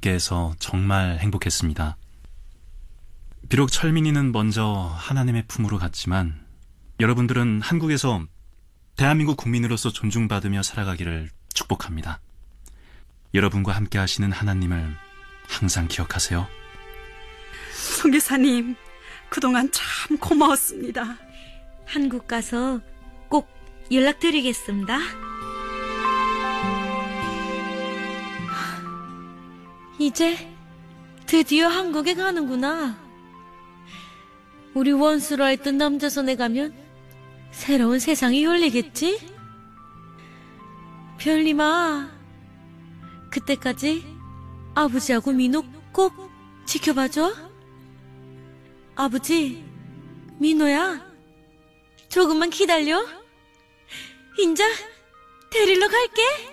함께해서 정말 행복했습니다. 비록 철민이는 먼저 하나님의 품으로 갔지만 여러분들은 한국에서 대한민국 국민으로서 존중받으며 살아가기를 축복합니다. 여러분과 함께 하시는 하나님을 항상 기억하세요. 성교사님, 그동안 참 고마웠습니다. 한국 가서 꼭 연락드리겠습니다. 이제 드디어 한국에 가는구나. 우리 원수로 했던 남자선에 가면 새로운 세상이 열리겠지? 별님아, 그때까지 아버지하고 민호 꼭 지켜봐줘. 아버지, 민호야, 조금만 기다려. 인자 데리러 갈게.